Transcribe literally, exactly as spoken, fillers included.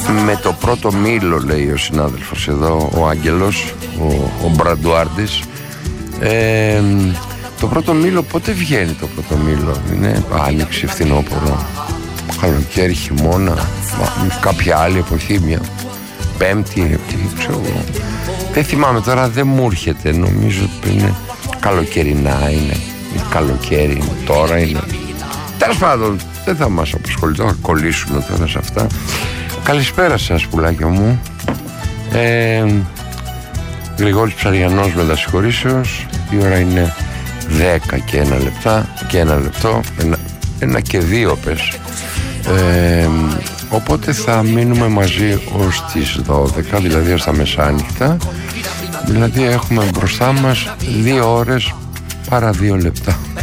με το πρώτο μήλο, λέει ο συνάδελφος εδώ, ο Άγγελος, ο, ο Μπραντουάρντης. ε, Το πρώτο μήλο πότε βγαίνει? Το πρώτο μήλο είναι άνοιξη, φθινόπωρο, καλοκαίρι, χειμώνα, κάποια άλλη εποχή, μια πέμπτη, ξέρω. Δεν θυμάμαι τώρα, δεν μου έρχεται. Νομίζω ότι είναι καλοκαιρινά, είναι καλοκαίρι, τώρα είναι. Τέλος πάντων, δεν θα μας απασχολεί, θα κολλήσουμε τώρα σε αυτά. Καλησπέρα σας, πουλάκια μου. ε, Γρηγόρης Ψαριανός, με τα συγχωρήσεως. Η ώρα είναι δέκα και ένα λεπτά και ένα λεπτό, ένα, ένα και δύο πες. ε, Οπότε θα μείνουμε μαζί ως τις δώδεκα, δηλαδή ως τα μεσάνυχτα. Δηλαδή έχουμε μπροστά μας δύο ώρες παρά δύο λεπτά.